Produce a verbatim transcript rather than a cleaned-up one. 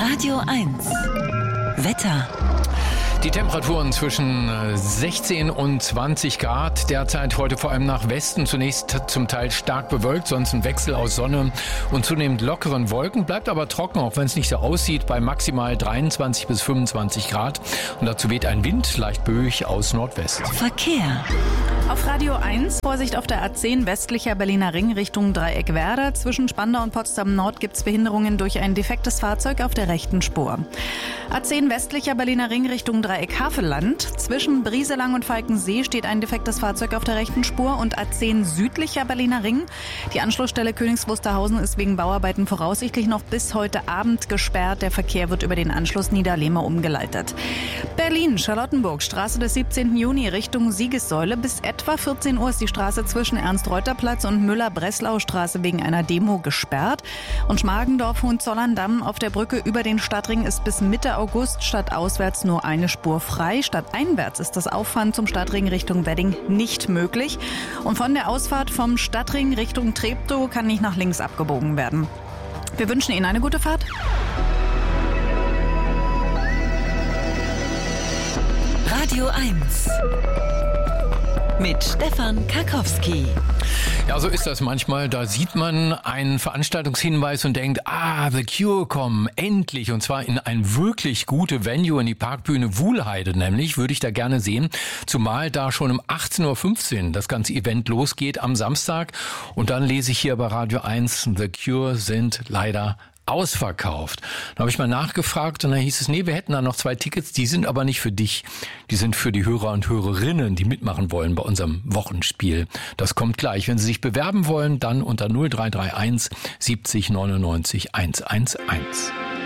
Radio eins. Wetter. Die Temperaturen zwischen sechzehn und zwanzig Grad. Derzeit heute vor allem nach Westen. Zunächst zum Teil stark bewölkt, sonst ein Wechsel aus Sonne und zunehmend lockeren Wolken. Bleibt aber trocken, auch wenn es nicht so aussieht, bei maximal dreiundzwanzig bis fünfundzwanzig Grad. Und dazu weht ein Wind, leicht böig aus Nordwest. Verkehr. Auf Radio eins, Vorsicht auf der A zehn westlicher Berliner Ring Richtung Dreieck Werder. Zwischen Spandau und Potsdam Nord gibt es Behinderungen durch ein defektes Fahrzeug auf der rechten Spur. A zehn westlicher Berliner Ring Richtung Dreieck Havelland. Zwischen Brieselang und Falkensee steht ein defektes Fahrzeug auf der rechten Spur. Und A zehn südlicher Berliner Ring. Die Anschlussstelle Königs Wusterhausen ist wegen Bauarbeiten voraussichtlich noch bis heute Abend gesperrt. Der Verkehr wird über den Anschluss Niederlehme umgeleitet. Berlin, Charlottenburg, Straße des siebzehnten Juni Richtung Siegessäule. Bis etwa vierzehn Uhr ist die Straße zwischen Ernst-Reuter-Platz und Müller-Breslau-Straße wegen einer Demo gesperrt. Und Schmargendorf-Hohenzollern-Damm auf der Brücke über den Stadtring ist bis Mitte August stadtauswärts nur eine Spur frei. Stadteinwärts ist das Auffahren zum Stadtring Richtung Wedding nicht möglich. Und von der Ausfahrt vom Stadtring Richtung Treptow kann nicht nach links abgebogen werden. Wir wünschen Ihnen eine gute Fahrt. Radio eins. Mit Stefan Karkowski. Ja, so ist das manchmal. Da sieht man einen Veranstaltungshinweis und denkt, ah, The Cure kommen, endlich. Und zwar in ein wirklich gute Venue, in die Parkbühne Wuhlheide nämlich, würde ich da gerne sehen. Zumal da schon um achtzehn Uhr fünfzehn das ganze Event losgeht am Samstag. Und dann lese ich hier bei Radio eins, The Cure sind leider ausverkauft. Da habe ich mal nachgefragt und dann hieß es, nee, wir hätten da noch zwei Tickets, die sind aber nicht für dich. Die sind für die Hörer und Hörerinnen, die mitmachen wollen bei unserem Wochenspiel. Das kommt gleich. Wenn Sie sich bewerben wollen, dann unter null drei drei eins siebzig neunundneunzig hundertundzehn.